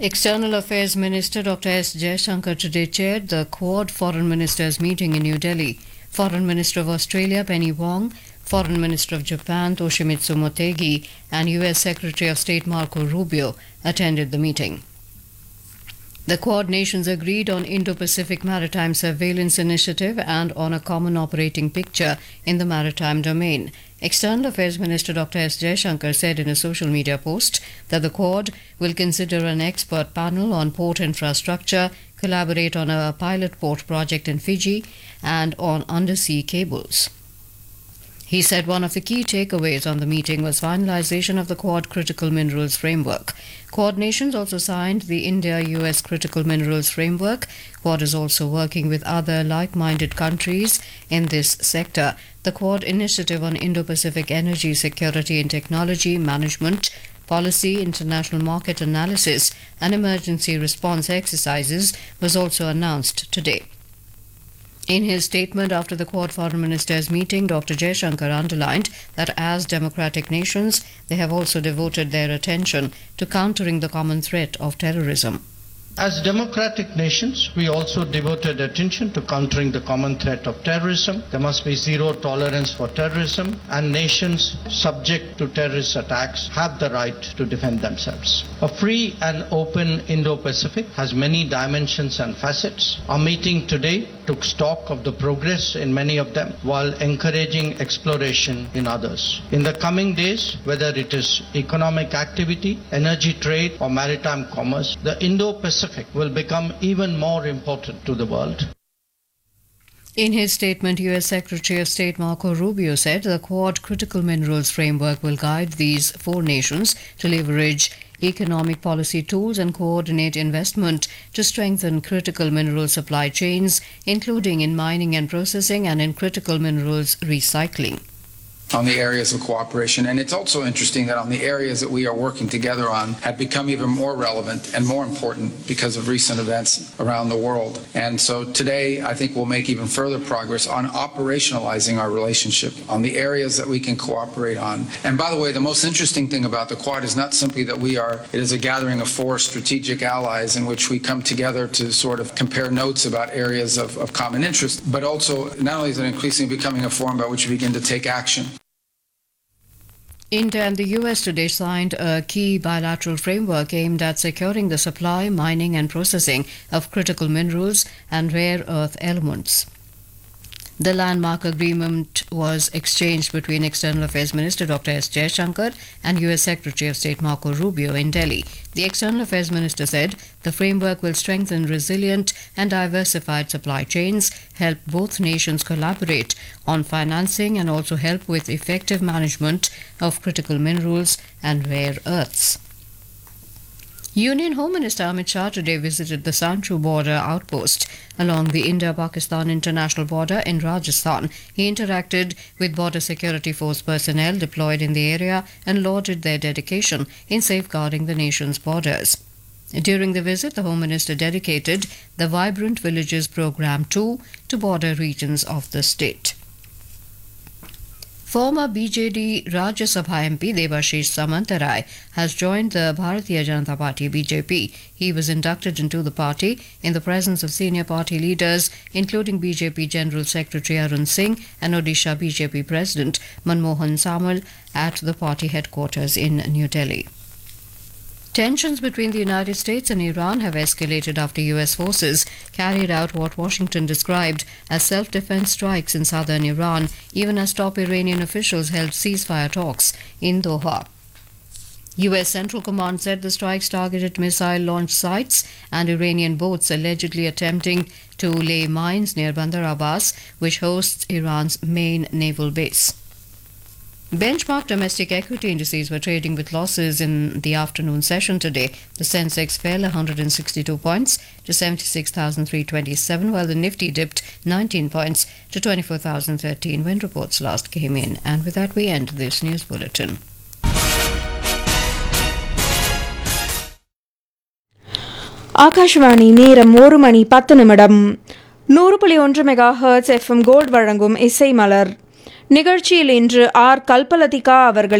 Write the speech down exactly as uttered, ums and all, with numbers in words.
External Affairs Minister Doctor S. Jaishankar today chaired the Quad Foreign Ministers meeting in New Delhi. Foreign Minister of Australia Penny Wong, Foreign Minister of Japan Toshimitsu Motegi, and U S Secretary of State Marco Rubio attended the meeting. The Quad nations agreed on Indo-Pacific Maritime Surveillance Initiative and on a common operating picture in the maritime domain. External Affairs Minister Doctor S. Jaishankar said in a social media post that the Quad will consider an expert panel on port infrastructure, collaborate on a pilot port project in Fiji, and on undersea cables. He said one of the key takeaways on the meeting was finalization of the Quad Critical Minerals Framework. Quad nations also signed the India-U S Critical Minerals Framework. Quad is also working with other like-minded countries in this sector. The Quad Initiative on Indo-Pacific Energy Security and Technology Management, Policy, International Market Analysis and Emergency Response Exercises was also announced today. In his statement after the Quad Foreign Ministers meeting, Doctor Jaishankar underlined that as democratic nations, they have also devoted their attention to countering the common threat of terrorism. As democratic nations, we also devoted attention to countering the common threat of terrorism. There must be zero tolerance for terrorism, and nations subject to terrorist attacks have the right to defend themselves. A free and open Indo-Pacific has many dimensions and facets. Our meeting today took stock of the progress in many of them while encouraging exploration in others. In the coming days, whether it is economic activity, energy trade, or maritime commerce, the Indo-Pacific will become even more important to the world. In his statement, U S Secretary of State Marco Rubio said the Quad Critical Minerals Framework will guide these four nations to leverage economic policy tools and coordinate investment to strengthen critical mineral supply chains, including in mining and processing and in critical minerals recycling. On the areas of cooperation. And it's also interesting that on the areas that we are working together on have become even more relevant and more important because of recent events around the world. And so today, I think we'll make even further progress on operationalizing our relationship on the areas that we can cooperate on. And by the way, the most interesting thing about the Quad is not simply that we are, it is a gathering of four strategic allies in which we come together to sort of compare notes about areas of, of common interest, but also not only is it increasingly becoming a forum by which we begin to take action. India and the U S today signed a key bilateral framework aimed at securing the supply, mining and processing of critical minerals and rare earth elements. The landmark agreement was exchanged between External Affairs Minister Doctor S. Jaishankar and U S Secretary of State Marco Rubio in Delhi. The External Affairs Minister said the framework will strengthen resilient and diversified supply chains, help both nations collaborate on financing and also help with effective management of critical minerals and rare earths. Union Home Minister Amit Shah today visited the Sanchu border outpost along the India-Pakistan international border in Rajasthan. He interacted with Border Security Force personnel deployed in the area and lauded their dedication in safeguarding the nation's borders. During the visit, the Home Minister dedicated the Vibrant Villages Programme two to border regions of the state. Former B J D Rajya Sabha M P Debashish Samantarai has joined the Bharatiya Janata Party B J P. He was inducted into the party in the presence of senior party leaders including B J P General Secretary Arun Singh and Odisha B J P President Manmohan Samal at the party headquarters in New Delhi. Tensions between the United States and Iran have escalated after U S forces carried out what Washington described as self-defense strikes in southern Iran, even as top Iranian officials held ceasefire talks in Doha. U S Central Command said the strikes targeted missile launch sites and Iranian boats allegedly attempting to lay mines near Bandar Abbas, which hosts Iran's main naval base. Benchmark domestic equity indices were trading with losses in the afternoon session today. The Sensex fell one hundred sixty-two points to seventy-six thousand three hundred twenty-seven, while the Nifty dipped nineteen points to twenty-four thousand thirteen when reports last came in. And with that, we end this news bulletin. Akashvani நேரம் ஒரு மணி பத்து நிமிடம் நூறு புள்ளி ஒன்று mega hertz FM gold வழங்கும் இசை மலர் நிகழ்ச்சியில் இன்று ஆர் கல்பலதிகா அவர்கள்